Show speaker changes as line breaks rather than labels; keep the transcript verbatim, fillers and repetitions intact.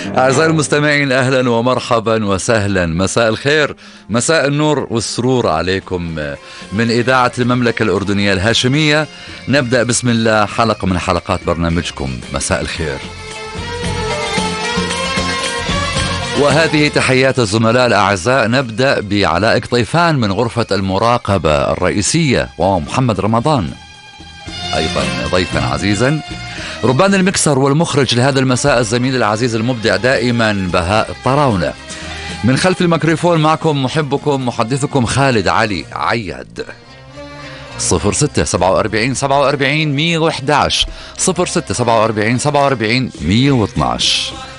أعزائي المستمعين، أهلا ومرحبا وسهلا، مساء الخير، مساء النور والسرور عليكم من إذاعة المملكة الأردنية الهاشمية. نبدأ بسم الله حلقة من حلقات برنامجكم مساء الخير، وهذه تحيات الزملاء الأعزاء. نبدأ بعلاء قطيفان من غرفة المراقبة الرئيسية، ومحمد رمضان أيضا ضيفا عزيزا. ربان المكسر والمخرج لهذا المساء الزميل العزيز المبدع دائما بهاء الطراونة. من خلف الميكروفون معكم محبكم محدثكم خالد علي عياد. صفر ستة سبعة وأربعين سبعة وأربعين مية وإحدى عشر صفر ستة سبعة وأربعين سبعة وأربعين مية واثنى عشر.